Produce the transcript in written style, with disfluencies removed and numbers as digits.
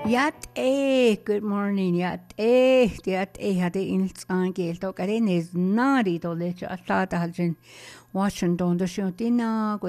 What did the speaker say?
Good morning. Had in Angel talk at is naughty to let you at Washington the Shutina.